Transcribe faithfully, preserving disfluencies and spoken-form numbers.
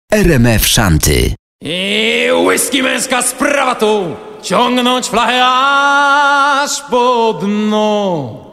R M F Shanty. I whisky męska sprawa tu, ciągnąć flachę aż po dno.